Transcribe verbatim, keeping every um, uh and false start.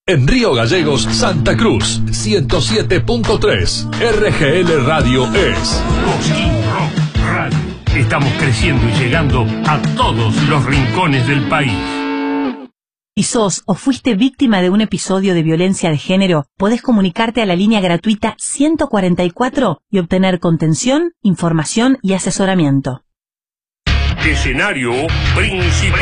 En Río Gallegos, Santa Cruz, ciento siete punto tres. R G L Radio es Cosquín Rock Radio. Estamos creciendo y llegando a todos los rincones del país. Si sos o fuiste víctima de un episodio de violencia de género, podés comunicarte a la línea gratuita ciento cuarenta y cuatro y obtener contención, información y asesoramiento. Escenario principal.